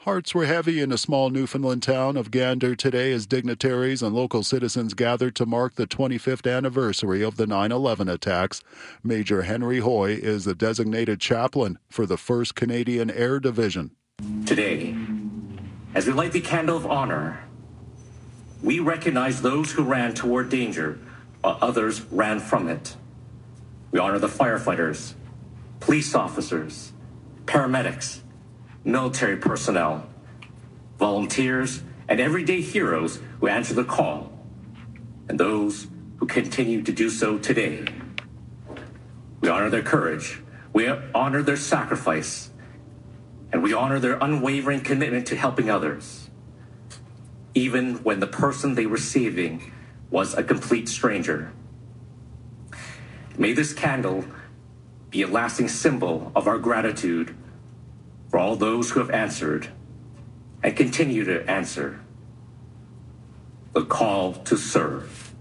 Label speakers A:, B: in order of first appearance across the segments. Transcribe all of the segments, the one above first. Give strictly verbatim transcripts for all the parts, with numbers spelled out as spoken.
A: Hearts were heavy in the small Newfoundland town of Gander today as dignitaries and local citizens gathered to mark the twenty-fifth anniversary of the nine eleven attacks. Major Henry Hoy is the designated chaplain for the first Canadian Air Division.
B: Today, as we light the candle of honor, we recognize those who ran toward danger while others ran from it. We honor the firefighters, police officers, paramedics, military personnel, volunteers, and everyday heroes who answer the call, and those who continue to do so today. We honor their courage, we honor their sacrifice, and we honor their unwavering commitment to helping others, even when the person they were saving was a complete stranger. May this candle be a lasting symbol of our gratitude for all those who have answered and continue to answer the call to serve.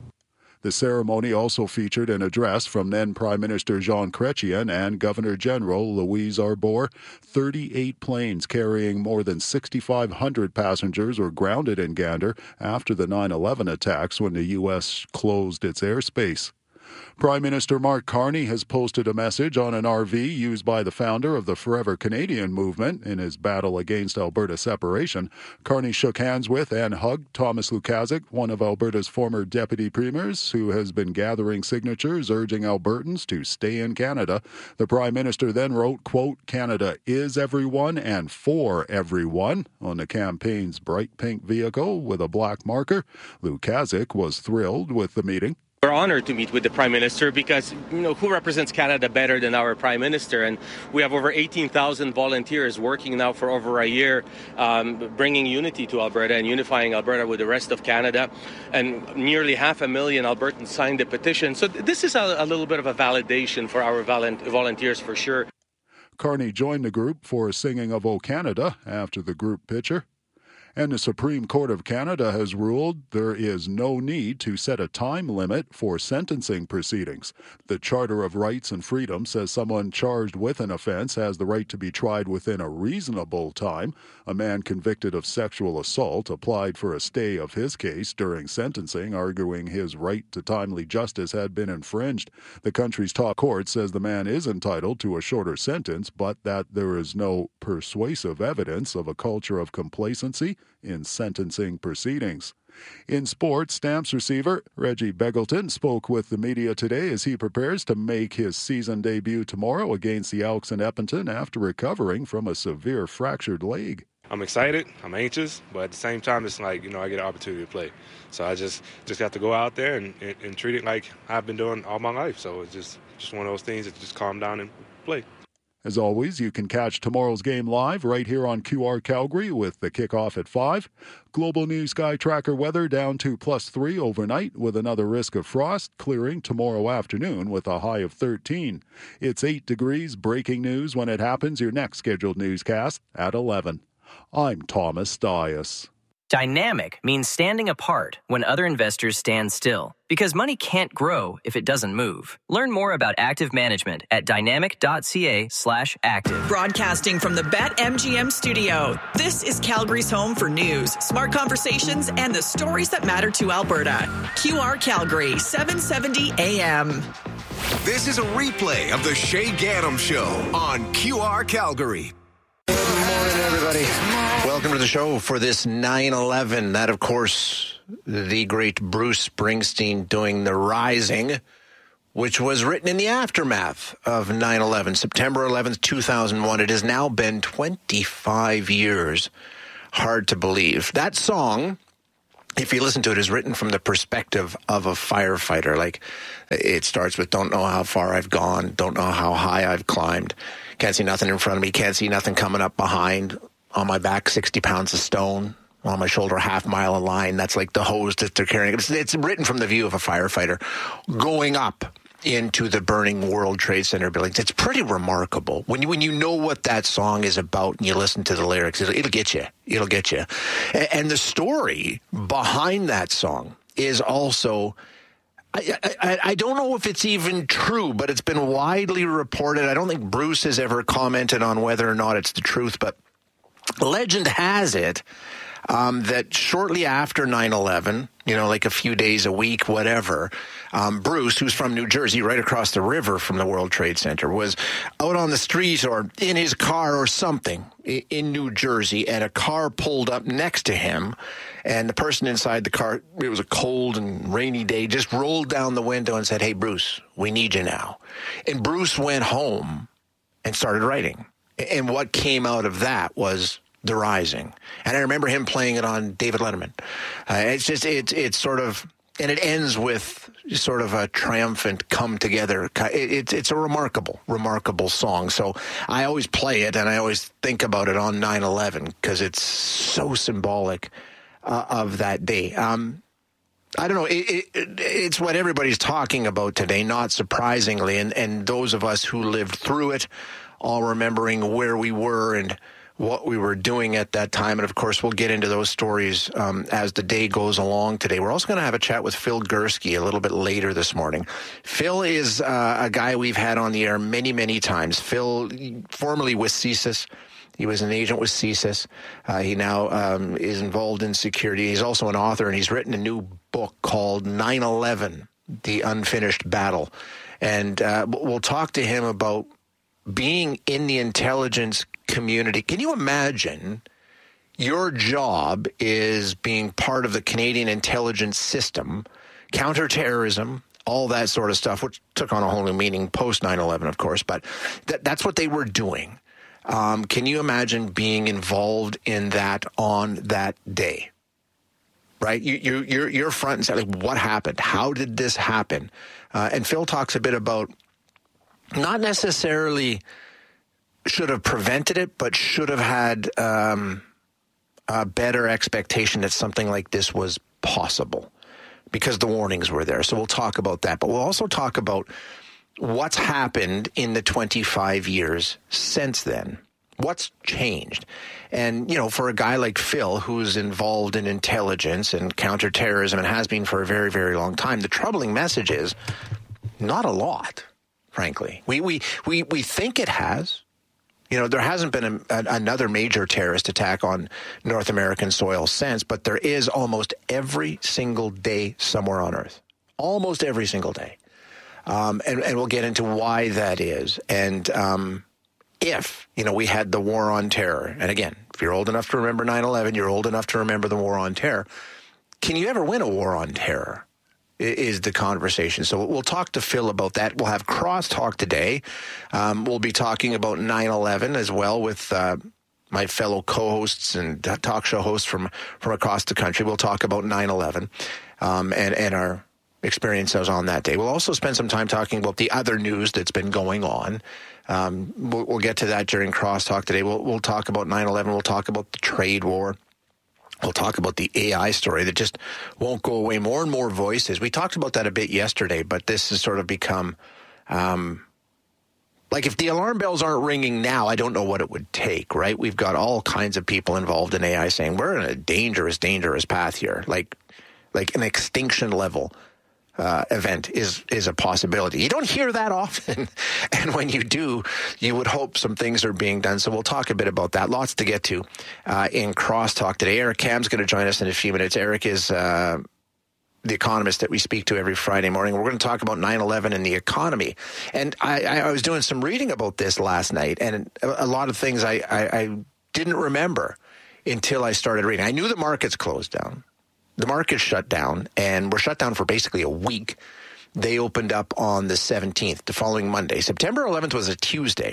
A: The ceremony also featured an address from then Prime Minister Jean Chrétien and Governor General Louise Arbour. thirty-eight planes carrying more than six thousand five hundred passengers were grounded in Gander after the nine eleven attacks when the U S closed its airspace. Prime Minister Mark Carney has posted a message on an R V used by the founder of the Forever Canadian movement in his battle against Alberta separation. Carney shook hands with and hugged Thomas Lukaszuk, one of Alberta's former deputy premiers, who has been gathering signatures urging Albertans to stay in Canada. The Prime Minister then wrote, quote, "Canada is everyone and for everyone," on the campaign's bright pink vehicle with a black marker. Lukaszuk was thrilled with the meeting.
C: We're honored to meet with the Prime Minister because, you know, who represents Canada better than our Prime Minister? And we have over eighteen thousand volunteers working now for over a year, um, bringing unity to Alberta and unifying Alberta with the rest of Canada. And nearly half a million Albertans signed the petition. So this is a, a little bit of a validation for our volunteers for sure.
A: Carney joined the group for singing of O Canada after the group picture. And the Supreme Court of Canada has ruled there is no need to set a time limit for sentencing proceedings. The Charter of Rights and Freedom says someone charged with an offense has the right to be tried within a reasonable time. A man convicted of sexual assault applied for a stay of his case during sentencing, arguing his right to timely justice had been infringed. The country's top court says the man is entitled to a shorter sentence, but that there is no persuasive evidence of a culture of complacency in sentencing proceedings. In sports, Stamps receiver Reggie Begelton spoke with the media today as he prepares to make his season debut tomorrow against the Elks in Edmonton after recovering from a severe fractured leg.
D: I'm excited, I'm anxious, but at the same time, it's like, you know, I get an opportunity to play. So I just just have to go out there and, and, and treat it like I've been doing all my life. So it's just, just one of those things that just calm down and play.
A: As always, you can catch tomorrow's game live right here on Q R Calgary with the kickoff at five. Global News Sky Tracker weather down to plus three overnight with another risk of frost, clearing tomorrow afternoon with a high of thirteen. It's eight degrees. Breaking news when it happens. Your next scheduled newscast at eleven. I'm Thomas Dias.
E: Dynamic means standing apart when other investors stand still, because money can't grow if it doesn't move. Learn more about active management at dynamic.ca slash active.
F: Broadcasting from the BetMGM studio, this is Calgary's home for news, smart conversations, and the stories that matter to Alberta. Q R Calgary, seven seventy A M.
G: This is a replay of the Shay Gaddam Show on Q R Calgary.
H: Good morning, everybody. Welcome to the show for this nine eleven. That, of course, the great Bruce Springsteen doing The Rising, which was written in the aftermath of nine eleven, September eleventh, two thousand one. It has now been twenty-five years. Hard to believe. That song, if you listen to it, is written from the perspective of a firefighter. Like, it starts with, don't know how far I've gone, don't know how high I've climbed, can't see nothing in front of me, can't see nothing coming up behind. On my back, sixty pounds of stone. On my shoulder, half mile of line. That's like the hose that they're carrying. It's, it's written from the view of a firefighter going up into the burning World Trade Center buildings. It's pretty remarkable. When you, when you know what that song is about and you listen to the lyrics, it'll, it'll get you. It'll get you. And, and the story behind that song is also... I, I, I don't know if it's even true, but it's been widely reported. I don't think Bruce has ever commented on whether or not it's the truth, but Legend has it um, that shortly after nine eleven, you know, like a few days, a week, whatever, um, Bruce, who's from New Jersey, right across the river from the World Trade Center, was out on the street or in his car or something in New Jersey, and a car pulled up next to him, and the person inside the car, it was a cold and rainy day, just rolled down the window and said, "Hey, Bruce, we need you now." And Bruce went home and started writing. And what came out of that was The Rising. And I remember him playing it on David Letterman. Uh, it's just, it's it's sort of, and it ends with sort of a triumphant come together. It, it, it's a remarkable, remarkable song. So I always play it, and I always think about it on nine eleven because it's so symbolic uh, of that day. Um, I don't know. It, it, it's what everybody's talking about today, not surprisingly. And, and those of us who lived through it, all remembering where we were and what we were doing at that time. And, of course, we'll get into those stories um, as the day goes along today. We're also going to have a chat with Phil Gursky a little bit later this morning. Phil is uh, a guy we've had on the air many, many times. Phil, formerly with CSIS. He was an agent with CSIS. Uh, he now um, is involved in security. He's also an author, and he's written a new book called nine eleven, The Unfinished Battle. And uh, we'll talk to him about being in the intelligence community. Can you imagine your job is being part of the Canadian intelligence system, counterterrorism, all that sort of stuff, which took on a whole new meaning post nine eleven, of course, but th- that's what they were doing. Um, can you imagine being involved in that on that day? Right? You, you, you're, you're front and center. Like, what happened? How did this happen? Uh, and Phil talks a bit about not necessarily should have prevented it, but should have had um, a better expectation that something like this was possible because the warnings were there. So we'll talk about that. But we'll also talk about what's happened in the twenty-five years since then. What's changed? And, you know, for a guy like Phil, who's involved in intelligence and counterterrorism and has been for a very, very long time, the troubling message is not a lot, frankly. We we we, we think it has. You know, there hasn't been a, a, another major terrorist attack on North American soil since, but there is almost every single day somewhere on Earth. Almost every single day. Um, and, and we'll get into why that is. And um, if, you know, we had the war on terror, and again, if you're old enough to remember nine eleven, you're old enough to remember the war on terror. Can you ever win a war on terror? Is the conversation. So we'll talk to Phil about that. We'll have crosstalk today. Um, we'll be talking about nine eleven as well with uh, my fellow co-hosts and talk show hosts from, from across the country. We'll talk about nine eleven um, and, and our experiences on that day. We'll also spend some time talking about the other news that's been going on. Um, we'll, we'll get to that during crosstalk today. We'll, we'll talk about nine eleven. We'll talk about the trade war. We'll talk about the A I story that just won't go away. More and more voices. We talked about that a bit yesterday, but this has sort of become, um, like if the alarm bells aren't ringing now, I don't know what it would take, right? We've got all kinds of people involved in A I saying we're in a dangerous, dangerous path here. Like, like an extinction level uh, event is is a possibility. You don't hear that often, and when you do, you would hope some things are being done. So we'll talk a bit about that. Lots to get to uh, in Crosstalk today. Eric Kam's going to join us in a few minutes. Eric is uh, the economist that we speak to every Friday morning. We're going to talk about nine eleven and the economy. And I, I was doing some reading about this last night, and a lot of things I, I, I didn't remember until I started reading. I knew the markets closed down. The markets shut down, and were shut down for basically a week. They opened up on the seventeenth, the following Monday. September eleventh was a Tuesday.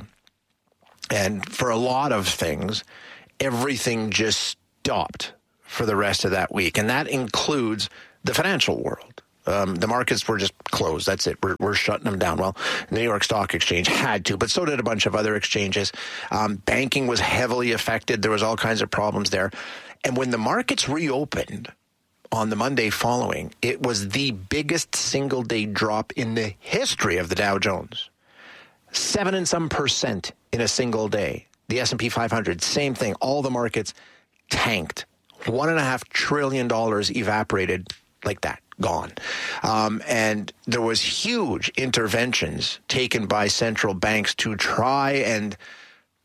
H: And for a lot of things, everything just stopped for the rest of that week. And that includes the financial world. Um, the markets were just closed. That's it. We're, we're shutting them down. Well, the New York Stock Exchange had to, but so did a bunch of other exchanges. Um, banking was heavily affected. There was all kinds of problems there. And when the markets reopened on the Monday following, it was the biggest single day drop in the history of the Dow Jones. Seven and some percent in a single day. The S and P five hundred, same thing. All the markets tanked. One and a half trillion dollars evaporated like that, gone. Um, and there was huge interventions taken by central banks to try and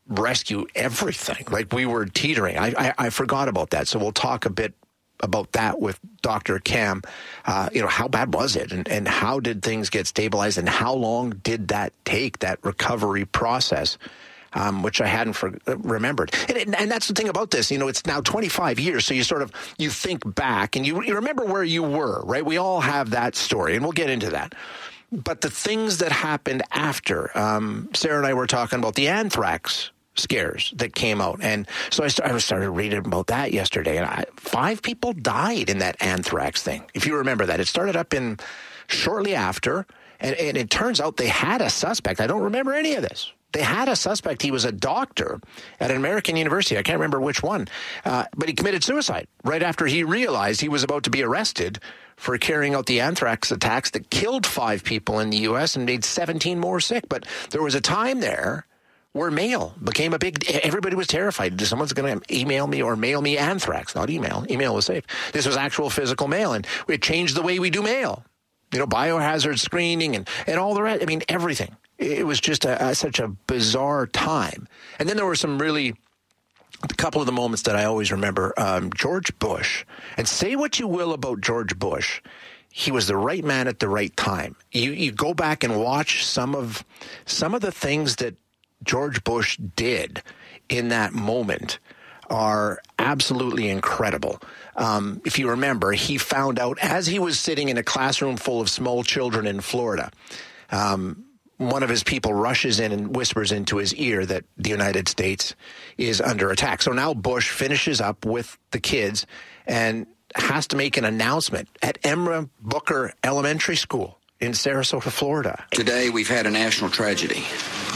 H: rescue everything. Like we were teetering. I, I, I forgot about that. So we'll talk a bit about that with Doctor Cam. Uh, you know, how bad was it? And, and how did things get stabilized? And how long did that take, that recovery process? Um, which I hadn't for, uh, remembered. And, and that's the thing about this, you know, it's now twenty-five years, so you sort of, you think back and you, you remember where you were, right? We all have that story, and we'll get into that. But the things that happened after, um, Sarah and I were talking about the anthrax scares that came out. And so I, st- I started reading about that yesterday, and I, five people died in that anthrax thing, if you remember that. It started up in shortly after, and, and it turns out they had a suspect. I don't remember any of this. They had a suspect. He was a doctor at an American university. I can't remember which one. Uh, but he committed suicide right after he realized he was about to be arrested for carrying out the anthrax attacks that killed five people in the U S and made seventeen more sick. But there was a time there where mail became a big... Everybody was terrified. Someone's going to email me or mail me anthrax. Not email. Email was safe. This was actual physical mail. And it changed the way we do mail. You know, biohazard screening and, and all the rest. I mean, everything. It was just a, a, such a bizarre time. And then there were some really, a couple of the moments that I always remember. Um, George Bush, and say what you will about George Bush, he was the right man at the right time. You you go back and watch some of some of the things that George Bush did in that moment are absolutely incredible. Um, if you remember, he found out as he was sitting in a classroom full of small children in Florida, um, one of his people rushes in and whispers into his ear that the United States is under attack. So now Bush finishes up with the kids and has to make an announcement at Emra Booker Elementary School in Sarasota, Florida.
I: Today we've had a national tragedy.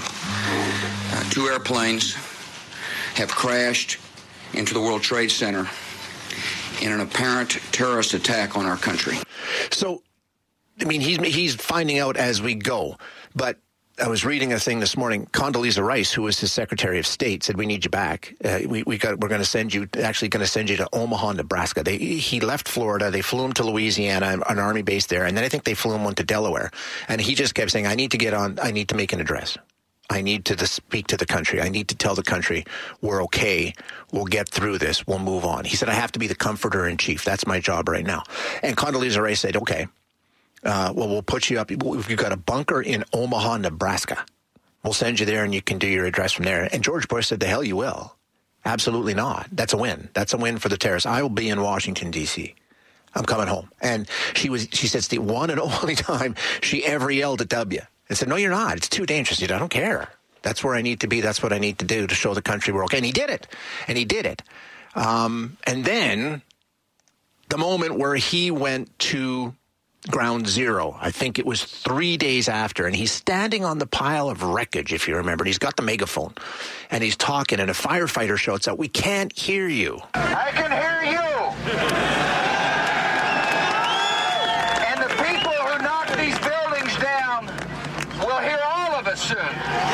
I: Uh, two airplanes have crashed into the World Trade Center in an apparent terrorist attack on our country.
H: So, I mean, he's he's finding out as we go. But I was reading a thing this morning. Condoleezza Rice, who was his Secretary of State, said, we need you back. Uh, we, we got, we're going to send you, actually going to send you to Omaha, Nebraska. They, he left Florida. They flew him to Louisiana, an army base there. And then I think they flew him one to Delaware. And he just kept saying, I need to get on, I need to make an address. I need to speak to the country. I need to tell the country we're okay. We'll get through this. We'll move on. He said, I have to be the comforter in chief. That's my job right now. And Condoleezza Rice said, okay. Uh, well, we'll put you up. We've got a bunker in Omaha, Nebraska. We'll send you there and you can do your address from there. And George Bush said, the hell you will. Absolutely not. That's a win. That's a win for the terrorists. I will be in Washington, D C. I'm coming home. And she was, she said it's the one and only time she ever yelled at W. And said, no, you're not. It's too dangerous. I don't care. That's where I need to be. That's what I need to do to show the country we're okay. And he did it. And he did it. Um, and then the moment where he went to Ground Zero, I think it was three days after, and he's standing on the pile of wreckage, if you remember. And he's got the megaphone, and he's talking, and a firefighter shouts out, we can't hear you.
J: I can hear you. And the people who knocked these buildings down will hear all of it soon.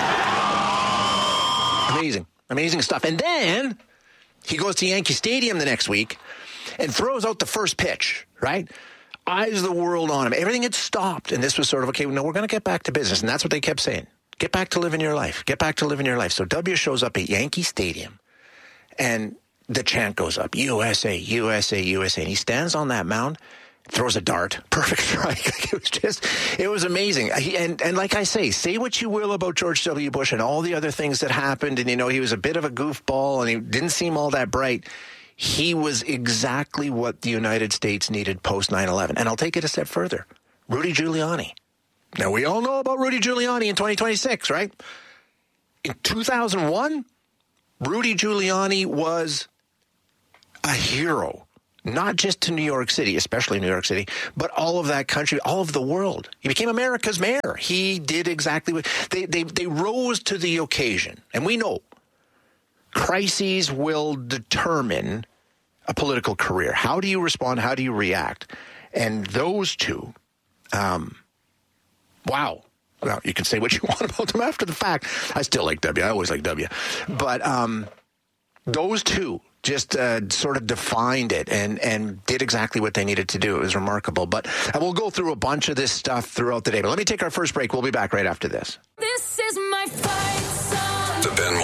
H: Amazing, amazing stuff. And then he goes to Yankee Stadium the next week and throws out the first pitch, right? Eyes of the world on him. Everything had stopped. And this was sort of, okay, no, we're going to get back to business. And that's what they kept saying. Get back to living your life. Get back to living your life. So W shows up at Yankee Stadium and the chant goes up, U S A, U S A, U S A. And he stands on that mound, throws a dart. Perfect strike. It was just, it was amazing. He, and, and like I say, say what you will about George W. Bush and all the other things that happened. And, you know, he was a bit of a goofball and he didn't seem all that bright. He was exactly what the United States needed post nine eleven. And I'll take it a step further. Rudy Giuliani. Now, we all know about Rudy Giuliani in twenty twenty-six, right? In two thousand one, Rudy Giuliani was a hero, not just to New York City, especially New York City, but all of that country, all of the world. He became America's mayor. He did exactly what they, they, they rose to the occasion. And we know crises will determine a political career. How do you respond? How do you react? And those two, um, wow. Well, you can say what you want about them after the fact. I still like W. I always like W. But um, those two just uh, sort of defined it and, and did exactly what they needed to do. It was remarkable. But uh, we'll go through a bunch of this stuff throughout the day. But let me take our first break. We'll be back right after this.
K: This is my fight song.
G: The Ben Mulrooney Show.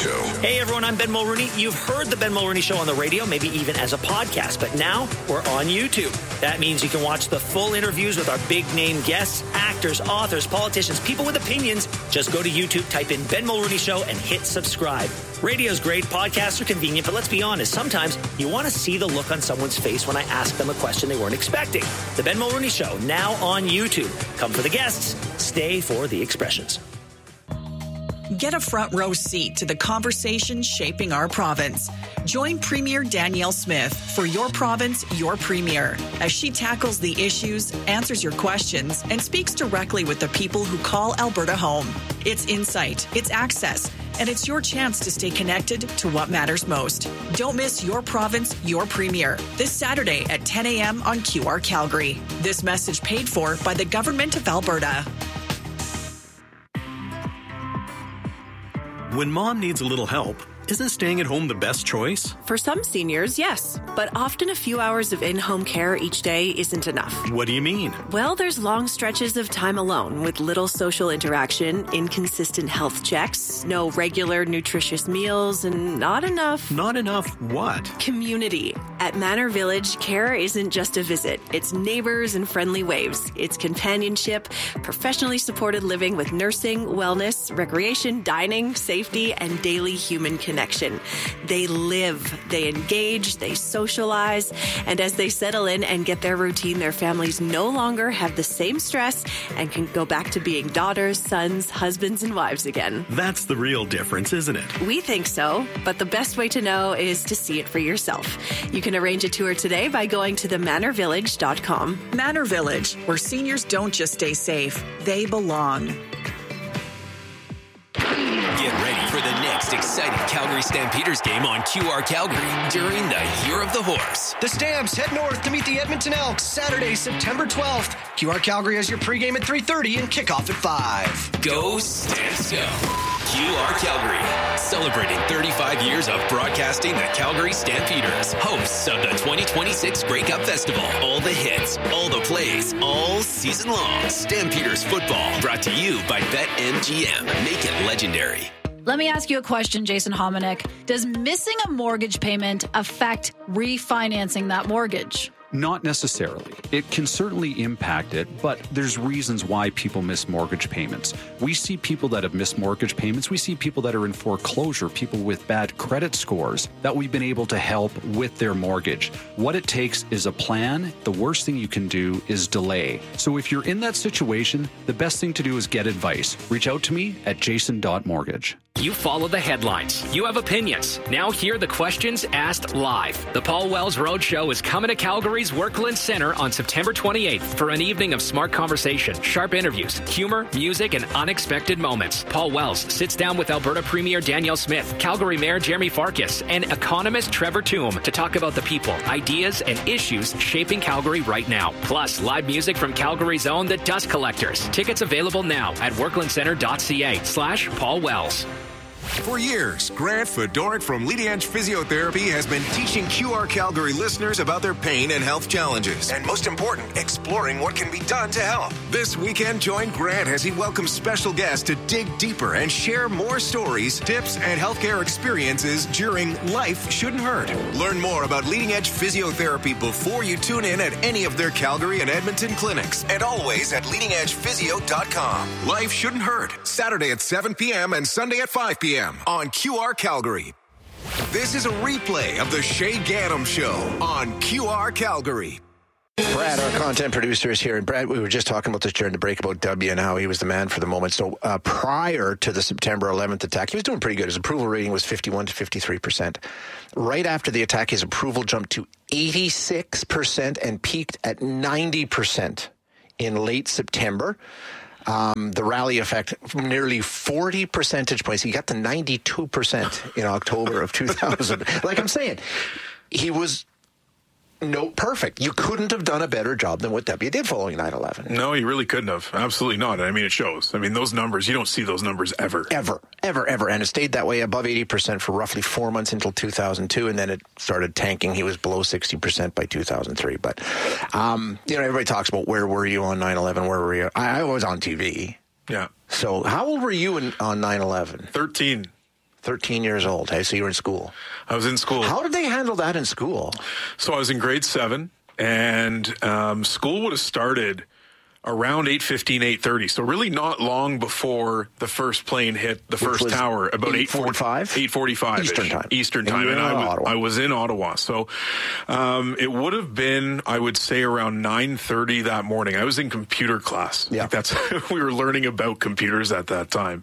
G: Show.
K: Hey everyone, I'm Ben Mulrooney. You've heard the Ben Mulrooney Show on the radio, maybe even as a podcast, but now we're on YouTube. That means you can watch the full interviews with our big name guests, actors, authors, politicians, people with opinions. Just go to YouTube, type in Ben Mulrooney Show, and hit subscribe. Radio's great, podcasts are convenient, but let's be honest, sometimes you want to see the look on someone's face when I ask them a question they weren't expecting. The Ben Mulrooney Show, now on YouTube. Come for the guests, stay for the expressions.
F: Get a front row seat to the conversation shaping our province. Join Premier Danielle Smith for Your Province, Your Premier, as she tackles the issues, answers your questions, and speaks directly with the people who call Alberta home. It's insight, it's access, and it's your chance to stay connected to what matters most. Don't miss Your Province, Your Premier, this Saturday at ten a.m. on Q R Calgary. This message paid for by the Government of Alberta.
L: When mom needs a little help, isn't staying at home the best choice?
M: For some seniors, yes. But often a few hours of in-home care each day isn't enough.
L: What do you mean?
M: Well, there's long stretches of time alone with little social interaction, inconsistent health checks, no regular nutritious meals, and not enough...
L: Not enough what?
M: Community. At Manor Village, care isn't just a visit. It's neighbors and friendly waves. It's companionship, professionally supported living with nursing, wellness, recreation, dining, safety, and daily human connection. Connection. They live, they engage, they socialize, and as they settle in and get their routine, their families no longer have the same stress and can go back to being daughters, sons, husbands, and wives again.
L: That's the real difference, isn't it?
M: We think so, but the best way to know is to see it for yourself. You can arrange a tour today by going to the manor village dot com.
F: Manor Village, where seniors don't just stay safe, they belong.
N: Get ready for the next exciting Calgary Stampeders game on Q R Calgary during the Year of the Horse.
O: The Stamps head north to meet the Edmonton Elks Saturday, September twelfth. Q R Calgary has your pregame at three thirty and kickoff at five.
N: Go Stamps go. Q R Calgary, celebrating thirty-five years of broadcasting the Calgary Stampeders, hosts of the twenty twenty-six Grey Cup Festival. All the hits, all the plays, all season long. Stampeders football, brought to you by BetMGM. Make it legendary.
P: Let me ask you a question, Jason Hominick. Does missing a mortgage payment affect refinancing that mortgage?
Q: Not necessarily. It can certainly impact it, but there's reasons why people miss mortgage payments. We see people that have missed mortgage payments. We see people that are in foreclosure, people with bad credit scores that we've been able to help with their mortgage. What it takes is a plan. The worst thing you can do is delay. So if you're in that situation, the best thing to do is get advice. Reach out to me at jason dot mortgage.
R: You follow the headlines. You have opinions. Now hear the questions asked live. The Paul Wells Roadshow is coming to Calgary's Workland Centre on September twenty-eighth for an evening of smart conversation, sharp interviews, humor, music, and unexpected moments. Paul Wells sits down with Alberta Premier Danielle Smith, Calgary Mayor Jeremy Farkas, and economist Trevor Toome to talk about the people, ideas, and issues shaping Calgary right now. Plus, live music from Calgary's own The Dust Collectors. Tickets available now at worklandcentre.ca slash Paul Wells.
G: For years, Grant Fedoruk from Leading Edge Physiotherapy has been teaching Q R Calgary listeners about their pain and health challenges. And most important, exploring what can be done to help. This weekend, join Grant as he welcomes special guests to dig deeper and share more stories, tips, and healthcare experiences during Life Shouldn't Hurt. Learn more about Leading Edge Physiotherapy before you tune in at any of their Calgary and Edmonton clinics. And always at leading edge physio dot com. Life Shouldn't Hurt, Saturday at seven p.m. and Sunday at five p.m. on Q R Calgary. This is a replay of the Shay Gaddam Show on Q R Calgary.
H: Brad, our content producer, is here. And Brad, we were just talking about this during the break about W and how he was the man for the moment. So uh, prior to the September eleventh attack, he was doing pretty good. His approval rating was fifty-one to fifty-three percent. Right after the attack, his approval jumped to eighty-six percent and peaked at ninety percent in late September. Um, the rally effect, nearly forty percentage points. He got to ninety-two percent in October of two thousand. Like I'm saying, he was no perfect. You couldn't have done a better job than what W did following nine eleven.
S: No, you really couldn't have. Absolutely not. I mean, it shows. I mean, those numbers, you don't see those numbers ever.
H: Ever, ever, ever. And it stayed that way above eighty percent for roughly four months until two thousand two, and then it started tanking. He was below sixty percent by two thousand three. But, um, you know, everybody talks about where were you on nine eleven? Where were you? I, I was on T V.
S: Yeah.
H: So how old were you in, on nine eleven?
S: thirteen.
H: thirteen years old. Hey, so you were in school.
S: I was in school.
H: How did they handle that in school?
S: So I was in grade seven, and um, school would have started around eight fifteen, eight thirty. So really not long before the first plane hit the first tower, about eight forty-five? eight forty-five
H: Eastern time.
S: Eastern
H: And
S: time.
H: you were
S: And
H: in
S: I was,
H: Ottawa.
S: I was in Ottawa. So um, it would have been, I would say, around nine thirty that morning. I was in computer class. Yeah. Like that's we were learning about computers at that time.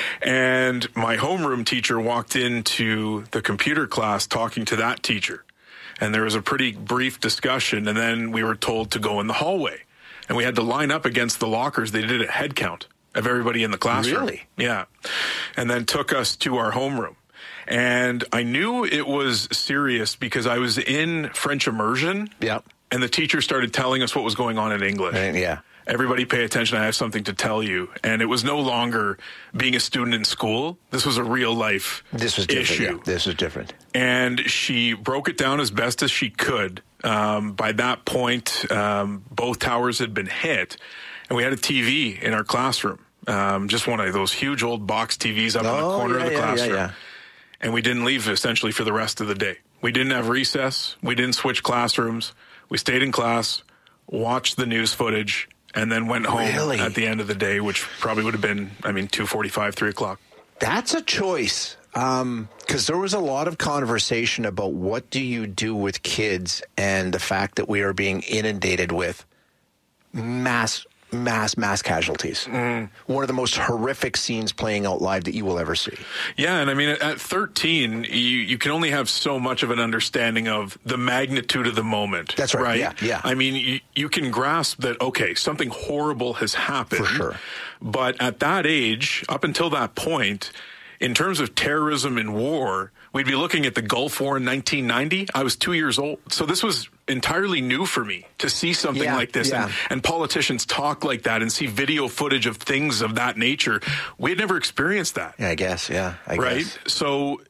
S: And my homeroom teacher walked into the computer class talking to that teacher. And there was a pretty brief discussion, and then we were told to go in the hallway. And we had to line up against the lockers. They did a head count of everybody in the classroom.
H: Really?
S: Yeah. And then took us to our homeroom. And I knew it was serious because I was in French immersion.
H: Yeah.
S: And the teacher started telling us what was going on in English.
H: Right, yeah.
S: Everybody pay attention. I have something to tell you. And it was no longer being a student in school. This was a real life
H: This was different.
S: issue.
H: Yeah. This was different.
S: And she broke it down as best as she could. Um, by that point, um, both towers had been hit, and we had a T V in our classroom, um, just one of those huge old box T Vs up in the
H: Oh,
S: corner
H: yeah,
S: of the
H: yeah,
S: classroom.
H: yeah, yeah.
S: And we didn't leave essentially for the rest of the day. We didn't have recess. We didn't switch classrooms. We stayed in class, watched the news footage, and then went home
H: Really?
S: at the end of the day, which probably would have been, I mean, two forty-five, three o'clock.
H: That's a choice. Um, because there was a lot of conversation about what do you do with kids and the fact that we are being inundated with mass, mass, mass casualties.
S: Mm.
H: One of the most horrific scenes playing out live that you will ever see.
S: Yeah, and I mean, at thirteen, you, you can only have so much of an understanding of the magnitude of the moment.
H: That's right, yeah, yeah.
S: I mean, you, you can grasp that, okay, something horrible has happened.
H: For sure.
S: But at that age, up until that point, in terms of terrorism and war, we'd be looking at the Gulf War in nineteen ninety. I was two years old. So this was entirely new for me to see something
H: Yeah,
S: like this.
H: yeah.
S: And, and politicians talk like that and see video footage of things of that nature. We had never experienced that.
H: Yeah, I guess. Yeah, I
S: right?
H: guess.
S: So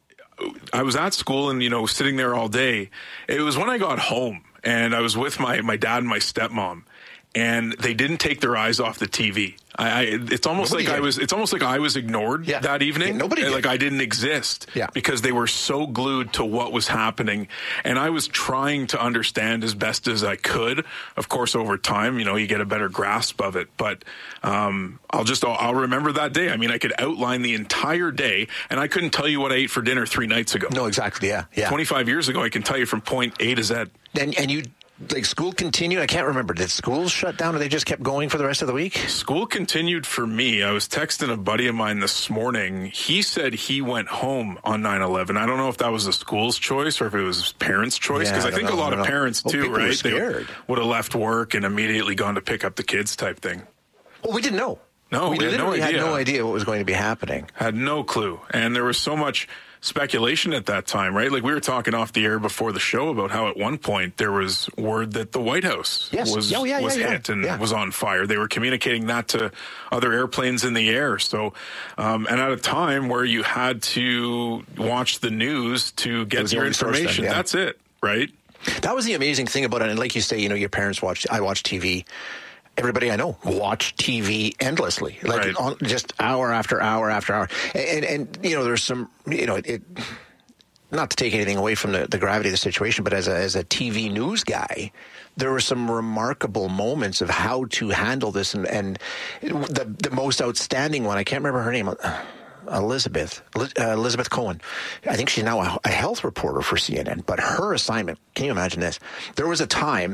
S: I was at school and, you know, sitting there all day. It was when I got home and I was with my, my dad and my stepmom. And they didn't take their eyes off the T V. I, I it's almost
H: Nobody
S: like
H: did.
S: I was. It's almost like I was ignored
H: Yeah.
S: that evening.
H: Yeah, nobody did.
S: Like I didn't exist.
H: Yeah.
S: Because they were so glued to what was happening, and I was trying to understand as best as I could. Of course, over time, you know, you get a better grasp of it. But um, I'll just I'll, I'll remember that day. I mean, I could outline the entire day, and I couldn't tell you what I ate for dinner three nights ago.
H: No, exactly. Yeah, yeah.
S: Twenty-five years ago, I can tell you from point A to Z.
H: And, and you, like, school continued? I can't remember. Did schools shut down or they just kept going for the rest of the week?
S: School continued for me. I was texting a buddy of mine this morning. He said he went home on nine eleven. I don't know if that was the school's choice or if it was his parents' choice,
H: Yeah,
S: because
H: I
S: I,
H: don't
S: think
H: know.
S: a lot
H: I don't
S: of
H: know.
S: parents,
H: Well,
S: too,
H: people were
S: right?
H: scared.
S: They would have left work and immediately gone to pick up the kids type thing.
H: Well, we didn't know.
S: No,
H: we,
S: we had no
H: literally had
S: idea.
H: no idea what was going to be happening.
S: Had no clue. And there was so much speculation at that time, right? Like we were talking off the air before the show about how at one point there was word that the White House
H: Yes.
S: was,
H: Oh, yeah,
S: was
H: yeah, yeah.
S: hit and
H: Yeah.
S: was on fire. They were communicating that to other airplanes in the air. So, um, and at a time where you had to watch the news to
H: That
S: get
H: was the
S: your
H: only source then,
S: information.
H: yeah.
S: That's it, right?
H: That was the amazing thing about it. And like you say, you know, your parents watched, I watched T V. Everybody I know watched T V endlessly, like
S: Right.
H: on, just hour after hour after hour. And, and, and, you know, there's some, you know, it, not to take anything away from the, the gravity of the situation, but as a, as a T V news guy, there were some remarkable moments of how to handle this. And, and the, the most outstanding one, I can't remember her name. Elizabeth, uh, Elizabeth Cohen. I think she's now a, a health reporter for C N N, but her assignment, can you imagine this? There was a time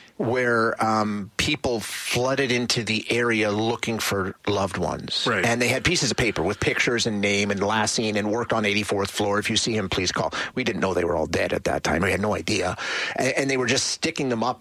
H: where um, people flooded into the area looking for loved ones.
S: Right.
H: And they had pieces of paper with pictures and name and last seen and worked on eighty-fourth floor. If you see him, please call. We didn't know they were all dead at that time. We had no idea. And, and they were just sticking them up